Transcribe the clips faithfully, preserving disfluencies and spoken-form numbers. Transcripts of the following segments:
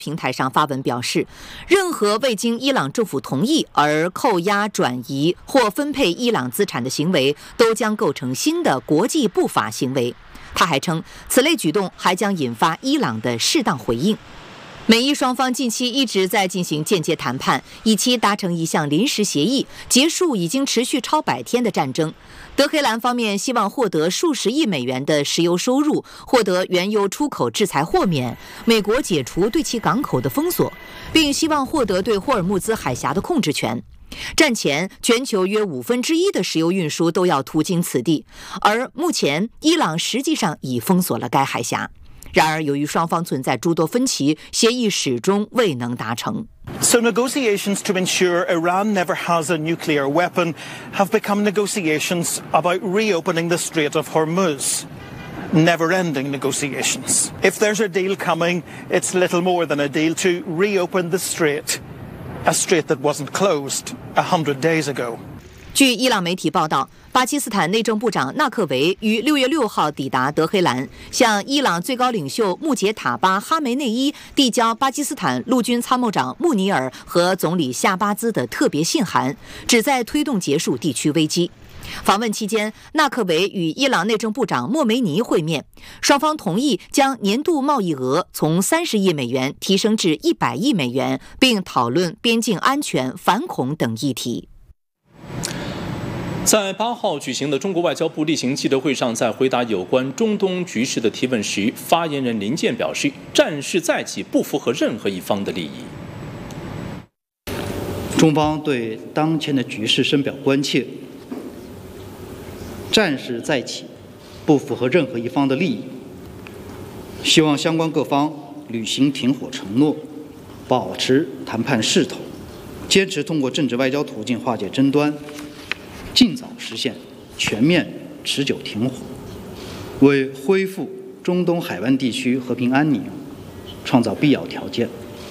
平台上发文表示，任何未经伊朗政府同意而扣押、转移或分配伊朗资产的行为，都将构成新的国际不法行为。他还称，此类举动还将引发伊朗的适当回应。美伊双方近期一直在进行间接谈判，以期达成一项临时协议，结束已经持续超百天的战争。德黑兰方面希望获得数十亿美元的石油收入，获得原油出口制裁豁免，美国解除对其港口的封锁，并希望获得对霍尔木兹海峡的控制权。战前，全球约五分之一的石油运输都要途经此地，而目前伊朗实际上已封锁了该海峡。然而，由于双方存在诸多分歧，协议始终未能达成。 So negotiations to ensure Iran never has a nuclear weapon have become negotiations about reopening the Strait of Hormuz. Never-ending negotiations. If there's a deal coming, it's little more than a deal to reopen the strait, a strait that wasn't closed a hundred days ago. 据伊朗媒体报道，巴基斯坦内政部长纳克维于六月六号抵达德黑兰，向伊朗最高领袖穆杰塔巴·哈梅内伊递交巴基斯坦陆军参谋长穆尼尔和总理夏巴兹的特别信函，旨在推动结束地区危机。访问期间，纳克维与伊朗内政部长莫梅尼会面，双方同意将年度贸易额从三十亿美元提升至一百亿美元，并讨论边境安全、反恐等议题。 在八号举行的中国外交部例行记者会上，在回答有关中东局势的提问时，发言人林健表示，战事再起不符合任何一方的利益。 中方对当前的局势深表关切，战事再起不符合任何一方的利益，希望相关各方履行停火承诺，保持谈判势头，坚持通过政治外交途径化解争端，尽早实现全面持久停火，为恢复中东海湾地区和平安宁创造必要条件。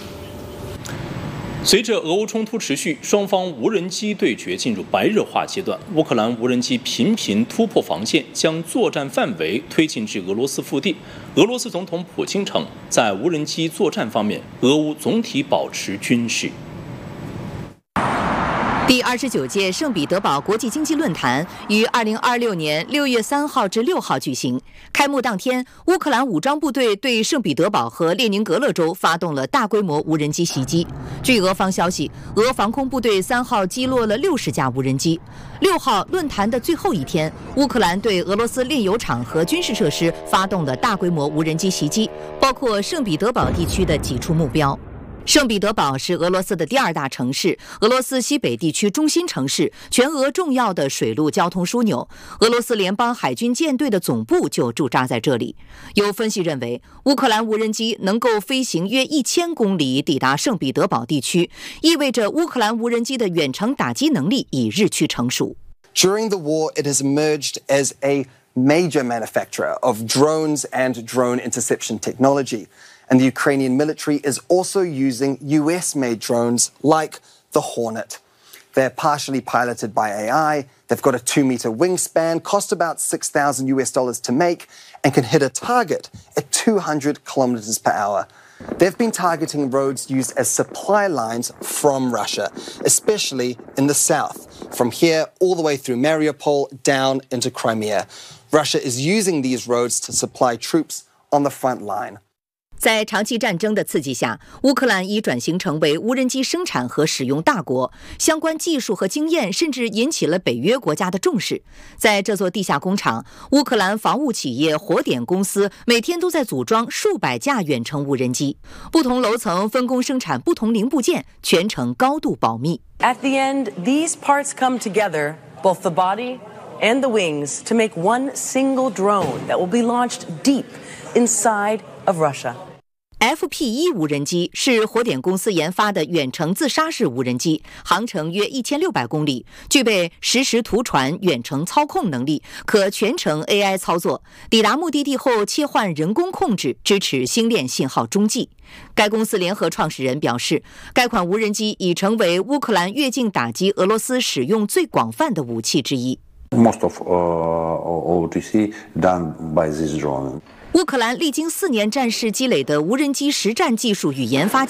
随着俄乌冲突持续，双方无人机对决进入白热化阶段。乌克兰无人机频频突破防线，将作战范围推进至俄罗斯腹地。俄罗斯总统普京称，在无人机作战方面，俄乌总体保持均势。 第二十九届圣彼得堡国际经济论坛于二零二六年六月三号至六号举行。开幕当天，乌克兰武装部队对圣彼得堡和列宁格勒州发动了大规模无人机袭击。据俄方消息，俄防空部队三号击落了六十架无人机。六号论坛的最后一天，乌克兰对俄罗斯炼油厂和军事设施发动了大规模无人机袭击，包括圣彼得堡地区的几处目标。圣彼得堡是俄罗斯的第二大城市，俄罗斯西北地区中心城市，全俄重要的水陆交通枢纽。俄罗斯联邦海军舰队的总部就驻扎在这里。有分析认为，乌克兰无人机能够飞行约一千公里抵达圣彼得堡地区，意味着乌克兰无人机的远程打击能力已日趋成熟。 During the war, it has emerged as a major manufacturer of drones and drone interception technology. And the Ukrainian military is also using U S-made drones like the Hornet. They're partially piloted by A I, they've got a two-meter wingspan, cost about six thousand U S dollars to make, and can hit a target at two hundred kilometers per hour. They've been targeting roads used as supply lines from Russia, especially in the south, from here all the way through Mariupol down into Crimea. Russia is using these roads to supply troops on the front line. 在长期战争的刺激下，乌克兰已转型成为无人机生产和使用大国，相关技术和经验甚至引起了北约国家的重视。在这座地下工厂，乌克兰防务企业火点公司每天都在组装数百架远程无人机，不同楼层分工生产不同零部件，全程高度保密。 At the end, these parts come together, both the body and the wings, to make one single drone that will be launched deep inside of Russia.F P 一 无人机是火点公司研发的远程自杀式无人机，航程约一千六百公里，具备实时图传远程操控能力，可全程 A I 操作，抵达目的地后切换人工控制，支持星链信号中继。该公司联合创始人表示，该款无人机已成为乌克兰越境打击俄罗斯使用最广泛的武器之一。 Most of uh, O T C done by this drone. 乌克兰历经四年战事积累的无人机实战技术与研发